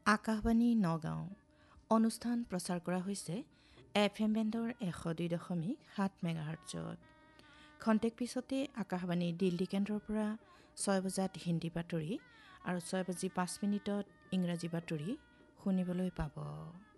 আকাশবাণী নগাঁও অনুষ্ঠান প্ৰচাৰ কৰা হৈছে FM বেণ্ডৰ 102.7 মেগাহাৰ্টজত। খন্তেক পিছতে আকাশবাণী দিল্লী কেন্দ্ৰৰ পৰা 6 বজাত হিন্দী বাতৰি আৰু 6 বাজি 5 মিনিটত ইংৰাজী বাতৰি শুনিবলৈ পাব।